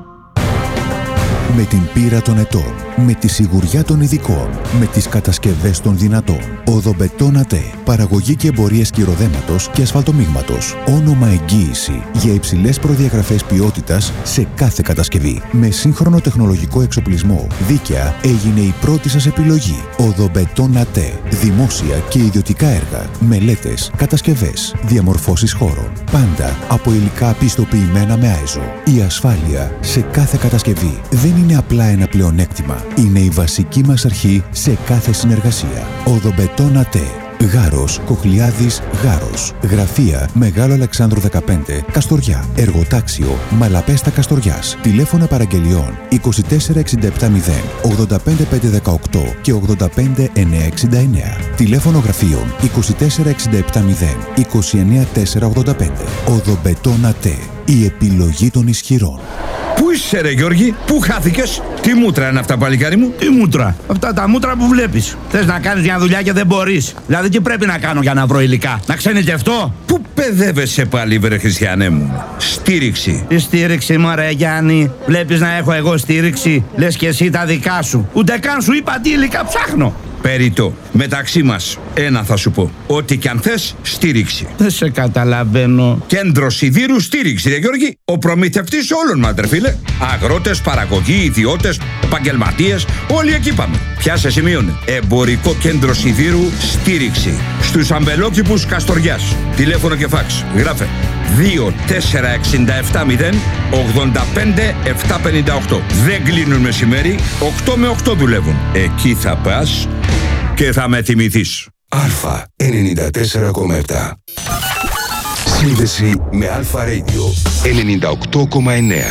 Με την πείρα των ετών, με τη σιγουριά των ειδικών, με τις κατασκευές των δυνατών. Οδομπετόν ΑΤΕ. Παραγωγή και εμπορίες κυροδέματος και ασφαλτομίγματος. Όνομα εγγύηση για υψηλές προδιαγραφές ποιότητας σε κάθε κατασκευή. Με σύγχρονο τεχνολογικό εξοπλισμό, δίκαια έγινε η πρώτη σας επιλογή. Οδομπετόν ΑΤΕ. Δημόσια και ιδιωτικά έργα, μελέτες, κατασκευές, διαμορφώσεις χώρων. Πάντα από υλικά πιστοποιημένα με ISO. Η ασφάλεια σε κάθε κατασκευή δεν είναι απλά ένα πλεονέκτημα. Είναι η βασική μας αρχή σε κάθε συνεργασία. Οδομπετόν ΑΤΕ. Γάρος, Κοχλιάδης, Γάρος. Γραφεία Μεγάλο Αλεξάνδρου 15, Καστοριά. Εργοτάξιο Μαλαπέστα Καστοριάς. Τηλέφωνα παραγγελιών 24670 85518 και 85969. Τηλέφωνο γραφείων 24670 29485. Οδομπετόν ΑΤΕ. Η επιλογή των ισχυρών. Πού είσαι ρε Γιώργη, πού χάθηκες? Τι μούτρα είναι αυτά, παλικάρι μου? Τι μούτρα? Αυτά τα μούτρα που βλέπεις. Θες να κάνεις μια δουλειά και δεν μπορείς. Δηλαδή τι πρέπει να κάνω για να βρω υλικά? Να ξενιτευτώ? Πού παιδεύεσαι πάλι, βρε Χριστιανέ μου? Στήριξη. Τι στήριξη, μωρέ Γιάννη? Βλέπεις να έχω εγώ στήριξη? Λες και εσύ τα δικά σου. Ούτε καν σου είπα τι υλικά ψάχνω. Περιττό. Μεταξύ μας, ένα θα σου πω. Ό,τι κι αν θες, στήριξη. Δεν σε καταλαβαίνω. Κέντρο Σιδήρου Στήριξη, ρε Γιώργη. Ο προμηθευτής όλων μας, ρε φίλε. Αγρότες, παραγωγοί, ιδιώτες, επαγγελματίες, όλοι εκεί πάμε. Πιάσε σημείωνε. Εμπορικό Κέντρο Σιδήρου Στήριξη. Στους αμπελόκηπους Καστοριάς. Τηλέφωνο και φάξ. Γράφε 2-4-67-0-85-758. Δεν κλείνουν μεσημέρι, 8 με 8 δουλεύουν. Εκεί θα πας και θα με θυμηθείς. Αλφα 94,7. Σύνδεση με Αλφα Radio 98,9.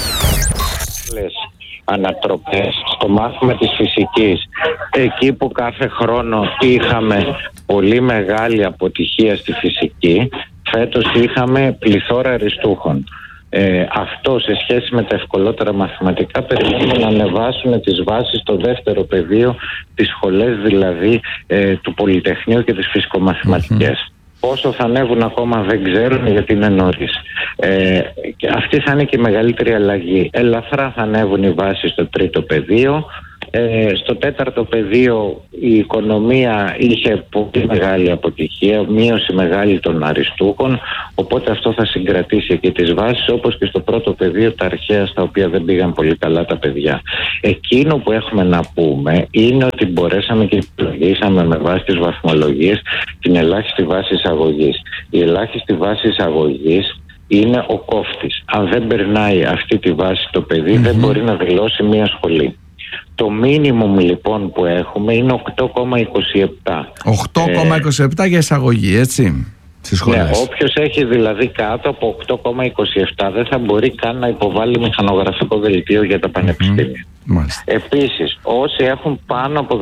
Ανατροπές στο μάθημα της φυσικής, εκεί που κάθε χρόνο είχαμε πολύ μεγάλη αποτυχία στη φυσική, φέτος είχαμε πληθώρα αριστούχων. Αυτό σε σχέση με τα ευκολότερα μαθηματικά περιμένουμε να ανεβάσουν τις βάσεις στο δεύτερο πεδίο, τις σχολές δηλαδή του Πολυτεχνείου και τις φυσικομαθηματικές. Πόσο θα ανέβουν ακόμα δεν ξέρουν, γιατί είναι νωρίς. Και αυτή θα είναι και η μεγαλύτερη αλλαγή. Ελαφρά θα ανέβουν οι βάσεις στο τρίτο πεδίο. Στο τέταρτο πεδίο η οικονομία είχε πολύ μεγάλη αποτυχία, μείωση μεγάλη των αριστούχων, οπότε αυτό θα συγκρατήσει και τις βάσεις, όπως και στο πρώτο πεδίο τα αρχαία, στα οποία δεν πήγαν πολύ καλά τα παιδιά. Εκείνο που έχουμε να πούμε είναι ότι μπορέσαμε και υπολογίσαμε με βάση τις βαθμολογίες την ελάχιστη βάση εισαγωγής. Η ελάχιστη βάση εισαγωγής είναι ο κόφτης. Αν δεν περνάει αυτή τη βάση το παιδί, δεν μπορεί να δηλώσει μια σχολή. Το μίνιμουμ λοιπόν που έχουμε είναι 8,27. 8,27 για εισαγωγή, έτσι, στις σχολές. Ναι, όποιος έχει δηλαδή κάτω από 8,27 δεν θα μπορεί καν να υποβάλει μηχανογραφικό δελτίο για τα πανεπιστήμια. Επίσης, όσοι έχουν πάνω από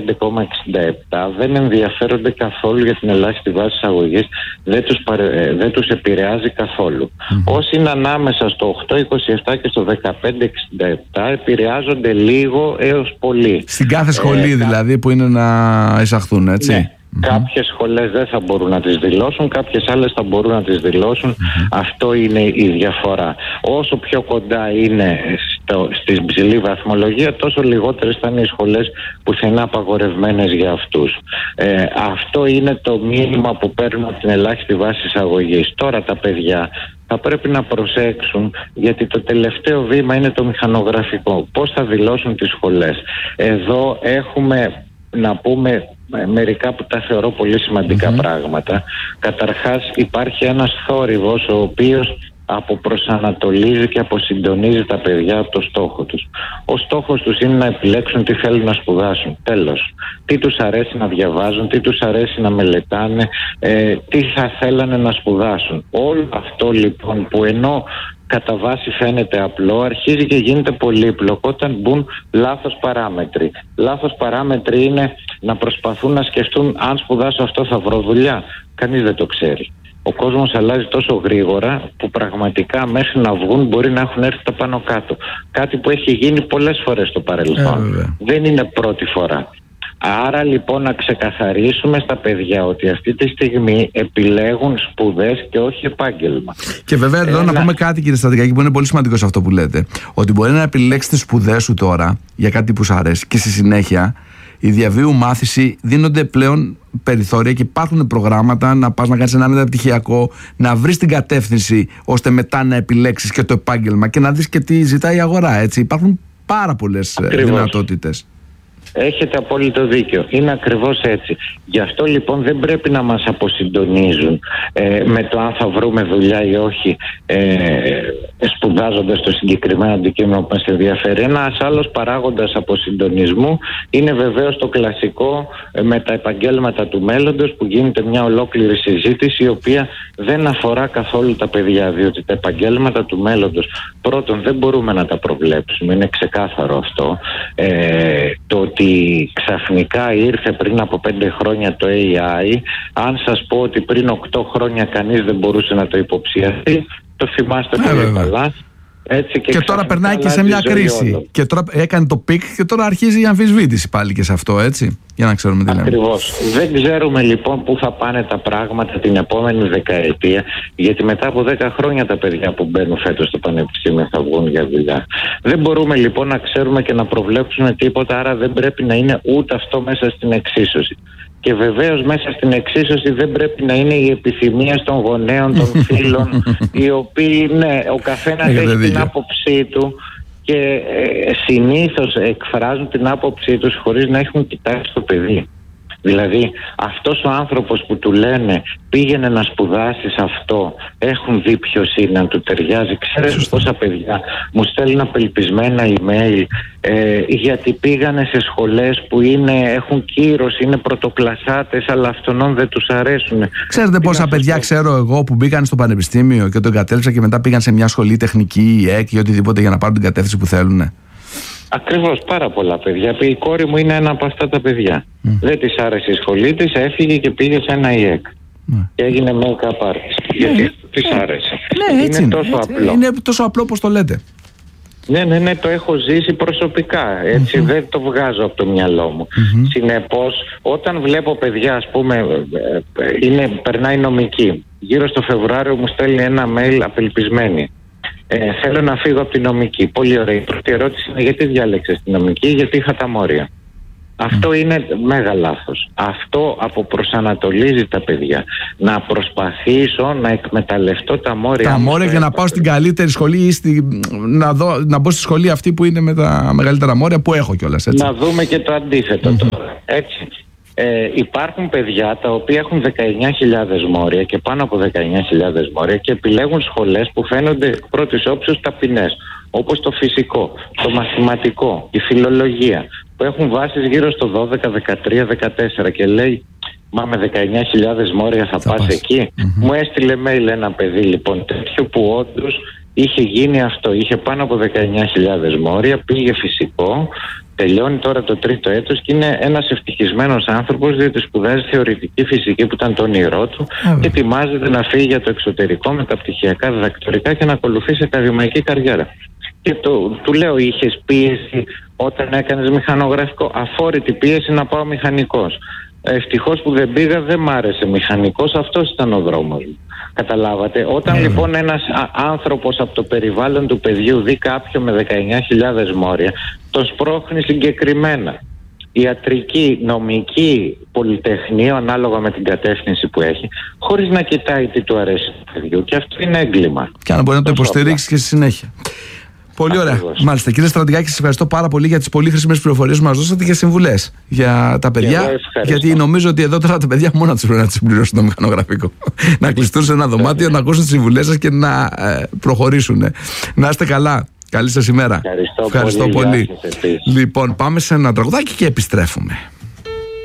15,67 δεν ενδιαφέρονται καθόλου για την ελάχιστη βάση εισαγωγής, δεν τους επηρεάζει καθόλου. Όσοι είναι ανάμεσα στο 8,27 και στο 15,67 επηρεάζονται λίγο έως πολύ. Στην κάθε σχολή δηλαδή που είναι να εισαχθούν, έτσι. Ναι. Κάποιες σχολές δεν θα μπορούν να τις δηλώσουν, κάποιες άλλες θα μπορούν να τις δηλώσουν. Αυτό είναι η διαφορά. Όσο πιο κοντά είναι στην ψηλή βαθμολογία, τόσο λιγότερες θα είναι οι σχολές που θα είναι απαγορευμένες για αυτούς. Αυτό είναι το μήνυμα που παίρνουμε από την ελάχιστη βάση εισαγωγής. Τώρα τα παιδιά θα πρέπει να προσέξουν, γιατί το τελευταίο βήμα είναι το μηχανογραφικό. Πώς θα δηλώσουν τις σχολές. Εδώ έχουμε να πούμε μερικά που τα θεωρώ πολύ σημαντικά πράγματα. Καταρχάς υπάρχει ένας θόρυβος ο οποίος αποπροσανατολίζει και αποσυντονίζει τα παιδιά από το στόχο τους. Ο στόχος τους είναι να επιλέξουν τι θέλουν να σπουδάσουν. Τέλος. Τι τους αρέσει να διαβάζουν, τι τους αρέσει να μελετάνε, τι θα θέλανε να σπουδάσουν. Όλο αυτό λοιπόν που ενώ κατά βάση φαίνεται απλό, αρχίζει και γίνεται πολύπλοκο όταν μπουν λάθος παράμετροι. Λάθος παράμετροι είναι να προσπαθούν να σκεφτούν, αν σπουδάσω αυτό θα βρω δουλειά. Κανείς δεν το ξέρει. Ο κόσμος αλλάζει τόσο γρήγορα που πραγματικά μέχρι να βγουν μπορεί να έχουν έρθει τα πάνω κάτω. Κάτι που έχει γίνει πολλές φορές στο παρελθόν. Δεν είναι πρώτη φορά. Άρα λοιπόν να ξεκαθαρίσουμε στα παιδιά ότι αυτή τη στιγμή επιλέγουν σπουδές και όχι επάγγελμα. Και βέβαια εδώ να πούμε κάτι, κύριε Στρατηγάκη, που είναι πολύ σημαντικό σε αυτό που λέτε. Ότι μπορεί να επιλέξεις τις σπουδές σου τώρα για κάτι που σου αρέσει και στη συνέχεια η διαβίου μάθηση δίνονται πλέον περιθώρια και υπάρχουν προγράμματα να πας να κάνεις ένα μεταπτυχιακό, να βρεις την κατεύθυνση ώστε μετά να επιλέξεις και το επάγγελμα και να δεις και τι ζητάει η αγορά. Έτσι. Υπάρχουν πάρα πολλές δυνατότητες. Έχετε απόλυτο δίκιο. Είναι ακριβώς έτσι. Γι' αυτό λοιπόν δεν πρέπει να μας αποσυντονίζουν με το αν θα βρούμε δουλειά ή όχι σπουδάζοντας το συγκεκριμένο αντικείμενο που μας ενδιαφέρει. Ένας άλλος παράγοντας αποσυντονισμού είναι βεβαίως το κλασικό με τα επαγγέλματα του μέλλοντος, που γίνεται μια ολόκληρη συζήτηση η οποία δεν αφορά καθόλου τα παιδιά, διότι τα επαγγέλματα του μέλλοντος πρώτον δεν μπορούμε να τα προβλέψουμε, είναι ξεκάθαρο αυτό. Το ότι ξαφνικά ήρθε πριν από 5 χρόνια το AI, αν σας πω ότι πριν 8 χρόνια κανείς δεν μπορούσε να το υποψιαστεί, το θυμάστε πολύ καλά. Έτσι, και τώρα περνάει και σε μια κρίση. Όλο. Και τώρα έκανε το πικ και τώρα αρχίζει η αμφισβήτηση πάλι και σε αυτό, έτσι. Για να ξέρουμε τι λέμε. Ακριβώς. Δεν ξέρουμε λοιπόν πού θα πάνε τα πράγματα την επόμενη δεκαετία, γιατί μετά από 10 χρόνια τα παιδιά που μπαίνουν φέτος στο πανεπιστήμιο θα βγουν για δουλειά. Δεν μπορούμε λοιπόν να ξέρουμε και να προβλέψουμε τίποτα, άρα δεν πρέπει να είναι ούτε αυτό μέσα στην εξίσωση. Και βεβαίως μέσα στην εξίσωση δεν πρέπει να είναι οι επιθυμίες των γονέων, των φίλων, οι οποίοι, ναι, ο καθένας έχει την άποψή του και συνήθως εκφράζουν την άποψή τους χωρίς να έχουν κοιτάξει το παιδί. Δηλαδή αυτός ο άνθρωπος που του λένε πήγαινε να σπουδάσεις αυτό, έχουν δει ποιος είναι, αν του ταιριάζει. Ξέρετε πόσα παιδιά μου στέλνουν απελπισμένα email γιατί πήγανε σε σχολές που έχουν κύρος, είναι πρωτοκλασσάτες, αλλά αυτόν δεν τους αρέσουν. Ξέρετε πόσα παιδιά ξέρω εγώ που μπήκαν στο πανεπιστήμιο και το εγκατέλειψαν και μετά πήγαν σε μια σχολή τεχνική ή ΕΚ ή οτιδήποτε για να πάρουν την κατεύθυνση που θέλουν. Ακριβώς, πάρα πολλά παιδιά. Η κόρη μου είναι ένα από αυτά τα παιδιά. Δεν της άρεσε η σχολή της, έφυγε και πήγε σε ένα ΙΕΚ. Και έγινε make-up artist. Γιατί της άρεσε. Είναι τόσο απλό. Είναι τόσο απλό όπως το λέτε. Ναι, το έχω ζήσει προσωπικά. Έτσι, δεν το βγάζω από το μυαλό μου. Συνεπώς, όταν βλέπω παιδιά, ας πούμε, περνάει νομική, γύρω στο Φεβρουάριο μου στέλνει ένα mail απελπισμένη. Θέλω να φύγω από την νομική. Πολύ ωραία. Η πρώτη ερώτηση είναι γιατί διάλεξες την νομική, γιατί είχα τα μόρια. Αυτό είναι μέγα λάθος. Αυτό αποπροσανατολίζει τα παιδιά. Να προσπαθήσω να εκμεταλλευτώ τα μόρια. Τα μόρια για να πάω στην καλύτερη σχολή ή να μπω στη σχολή αυτή που είναι με τα μεγαλύτερα μόρια που έχω κιόλας. Έτσι. Να δούμε και το αντίθετο τώρα. Έτσι. Υπάρχουν παιδιά τα οποία έχουν 19.000 μόρια και πάνω από 19.000 μόρια και επιλέγουν σχολές που φαίνονται πρώτης όψεως ταπεινές, όπως το φυσικό, το μαθηματικό, η φιλολογία, που έχουν βάσεις γύρω στο 12, 13, 14 και λέει μα με 19.000 μόρια θα πας εκεί. Μου έστειλε mail ένα παιδί λοιπόν τέτοιο που όντως είχε γίνει αυτό, είχε πάνω από 19.000 μόρια, πήγε φυσικό, τελειώνει τώρα το 3ο έτος και είναι ένας ευτυχισμένος άνθρωπος διότι σπουδάζει θεωρητική φυσική που ήταν το όνειρό του και ετοιμάζεται να φύγει για το εξωτερικό με τα πτυχιακά διδακτορικά και να ακολουθήσει ακαδημαϊκή καριέρα. Και του λέω, είχες πίεση όταν έκανες μηχανογραφικό? Αφόρητη πίεση να πάω μηχανικός. Ευτυχώς που δεν πήγα, δεν μ' άρεσε μηχανικός, αυτός ήταν ο δρόμος μου. Καταλάβατε. Όταν λοιπόν ένας άνθρωπος από το περιβάλλον του παιδιού δει κάποιον με 19.000 μόρια, το σπρώχνει συγκεκριμένα. Ιατρική, νομική, πολυτεχνείο, ανάλογα με την κατεύθυνση που έχει, χωρίς να κοιτάει τι του αρέσει του παιδιού. Και αυτό είναι έγκλημα. Και αν μπορεί να το υποστηρίξει και στη συνέχεια. Πολύ ωραία. Μάλιστα. Κύριε Στρατηγάκη, σας ευχαριστώ πάρα πολύ για τις πολύ χρήσιμες πληροφορίες που μας δώσατε και συμβουλές για τα παιδιά. Γιατί νομίζω ότι εδώ τώρα τα παιδιά μόνο τους πρέπει να συμπληρώσουν το μηχανογραφικό. Να κλειστούν σε ένα δωμάτιο, να ακούσουν τις συμβουλές σας και να προχωρήσουν. Να είστε καλά. Καλή σας ημέρα. Ευχαριστώ πολύ. Λοιπόν, πάμε σε ένα τραγουδάκι και επιστρέφουμε.